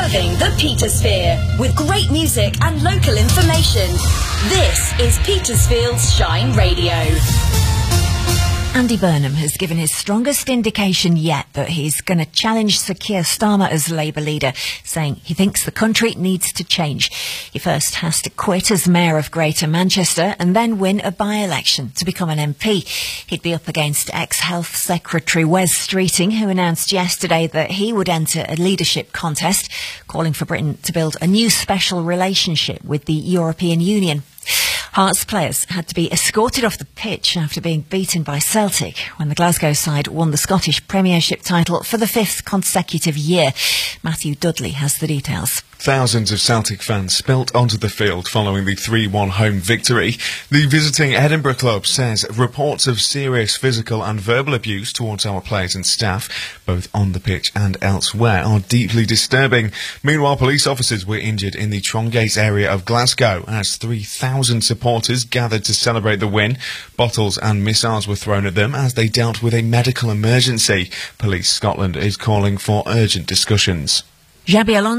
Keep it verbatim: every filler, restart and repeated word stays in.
loving the Petersphere with great music and local information. This is Petersfield's Shine Radio. Andy Burnham has given his strongest indication yet that he's going to challenge Sir Keir Starmer as Labour leader, saying he thinks the country needs to change. He first has to quit as Mayor of Greater Manchester and then win a by-election to become an M P. He'd be up against ex-Health Secretary Wes Streeting, who announced yesterday that he would enter a leadership contest, calling for Britain to build a new special relationship with the European Union. Hearts players had to be escorted off the pitch after being beaten by Celtic when the Glasgow side won the Scottish Premiership title for the fifth consecutive year. Matthew Dudley has the details. Thousands of Celtic fans spilt onto the field following the three one home victory. The visiting Edinburgh club says reports of serious physical and verbal abuse towards our players and staff, both on the pitch and elsewhere, are deeply disturbing. Meanwhile, police officers were injured in the Trongate area of Glasgow as three thousand supporters gathered to celebrate the win. Bottles and missiles were thrown at them as they dealt with a medical emergency. Police Scotland is calling for urgent discussions. Xabi Alonso